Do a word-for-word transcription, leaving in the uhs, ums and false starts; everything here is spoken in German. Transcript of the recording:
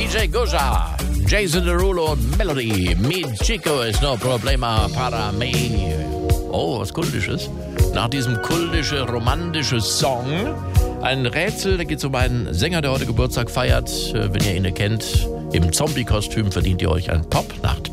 D J Goja, Jason Derulo und Melody. Mi Chico ist no problema para me. Oh, was Kultisches. Nach diesem kultische, romantische Song ein Rätsel, da geht es um einen Sänger, der heute Geburtstag feiert. Wenn ihr ihn kennt, im Zombie-Kostüm verdient ihr euch einen Pop nach